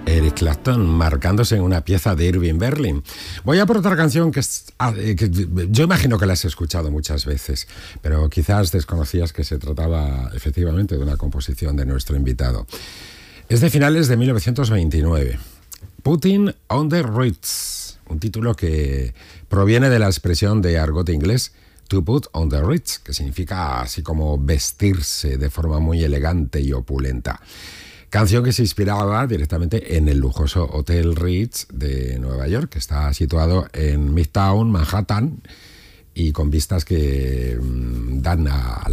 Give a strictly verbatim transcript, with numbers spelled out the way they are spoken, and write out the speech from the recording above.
Eric Clapton marcándose en una pieza de Irving Berlin. Voy a por otra canción que, es, que yo imagino que la has escuchado muchas veces, pero quizás desconocías que se trataba efectivamente de una composición de nuestro invitado. Es de finales de mil novecientos veintinueve. Putting on the Ritz, un título que proviene de la expresión de argot inglés to put on the Ritz, que significa así como vestirse de forma muy elegante y opulenta. Canción que se inspiraba directamente en el lujoso Hotel Ritz de Nueva York, que está situado en Midtown, Manhattan, y con vistas que dan a